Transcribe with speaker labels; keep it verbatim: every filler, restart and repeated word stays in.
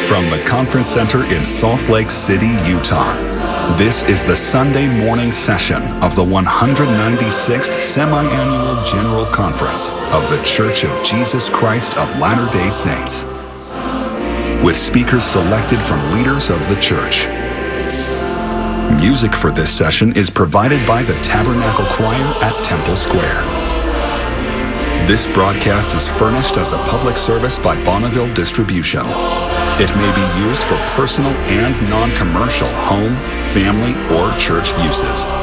Speaker 1: From the Conference Center in Salt Lake City, Utah, this is the Sunday morning session of the one hundred ninety-sixth Semi-Annual General Conference of The Church of Jesus Christ of Latter-day Saints, with speakers selected from leaders of the church. Music for this session is provided by the Tabernacle Choir at Temple Square. This broadcast is furnished as a public service by Bonneville Distribution. It may be used for personal and non-commercial home, family, or church uses.